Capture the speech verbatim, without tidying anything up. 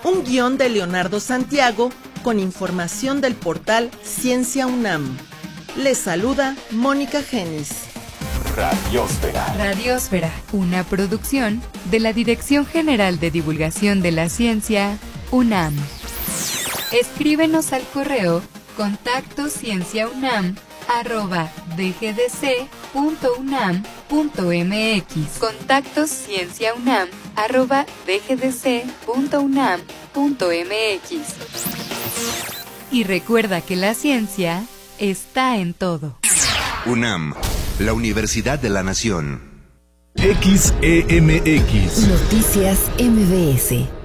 Un guión de Leonardo Santiago con información del portal Ciencia UNAM. Les saluda Mónica Genis. Radiosfera. Radiosfera, una producción de la Dirección General de Divulgación de la Ciencia, UNAM. Escríbenos al correo contacto cienciaunam arroba dgdc.unam.mx. Contacto cienciaunam arroba dgdc.unam.mx. Y recuerda que la ciencia está en todo. UNAM, la Universidad de la Nación. X E M X. Noticias M B S.